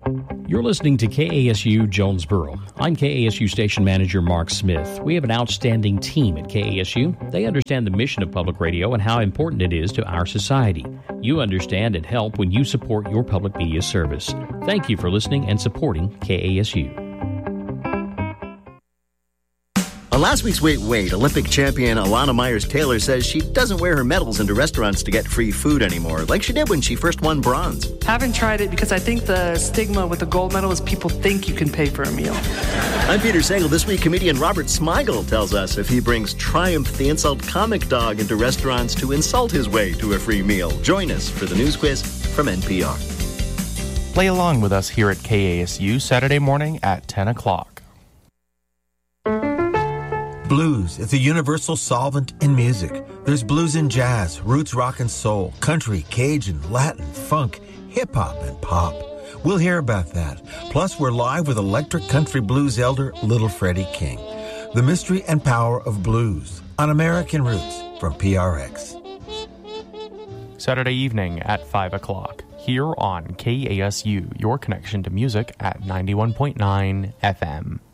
You're listening to KASU Jonesboro. I'm KASU Station Manager Mark Smith. We have an outstanding team at KASU. They understand the mission of public radio and how important it is to our society. You understand and help when you support your public media service. Thank you for listening and supporting KASU. On last week's Wait, Olympic champion Alana Myers-Taylor says she doesn't wear her medals into restaurants to get free food anymore, like she did when she first won bronze. Haven't tried it because I think the stigma with the gold medal is people think you can pay for a meal. I'm Peter Sagal. This week, comedian Robert Smigel tells us if he brings Triumph the Insult Comic Dog into restaurants to insult his way to a free meal. Join us for the news quiz from NPR. Play along with us here at KASU Saturday morning at 10 o'clock. Blues is a universal solvent in music. There's blues in jazz, roots rock and soul, country, Cajun, Latin, funk, hip-hop, and pop. We'll hear about that. Plus, we're live with electric country blues elder Little Freddie King. The mystery and power of blues on American Roots from PRX. Saturday evening at 5 o'clock here on KASU, your connection to music at 91.9 FM.